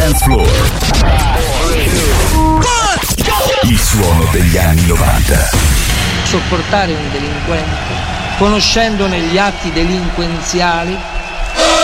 dance floor. Il suono degli anni 90. Sopportare un delinquente, conoscendone gli atti delinquenziali,